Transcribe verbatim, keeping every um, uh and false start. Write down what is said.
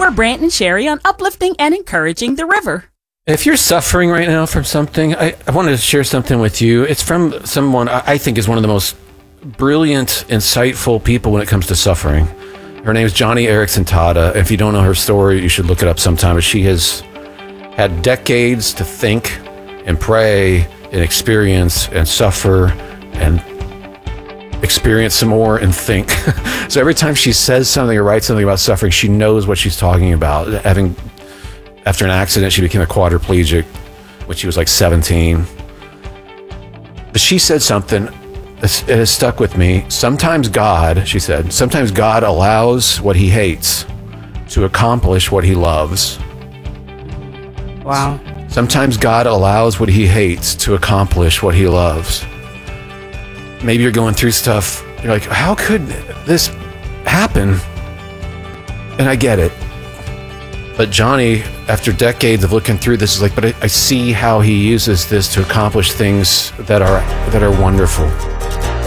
We're Brant and Sherry on uplifting and encouraging the river. If you're suffering right now from something, I, I wanted to share something with you. It's from someone I I think is one of the most brilliant, insightful people when it comes to suffering. Her name is Joni Eareckson Tada. If you don't know her story, you should look it up sometime. But she has had decades to think and pray and experience and suffer and experience some more and think. So every time she says something or writes something about suffering, she knows what she's talking about. Having After an accident, she became a quadriplegic when she was like seventeen. But she said something, it has stuck with me. Sometimes God, she said, sometimes God allows what he hates to accomplish what he loves. Wow. Sometimes God allows what he hates to accomplish what he loves. Maybe you're going through stuff, you're like, how could this happen? And I get it. But Joni, after decades of looking through this, is like, but I, I see how he uses this to accomplish things that are that are wonderful.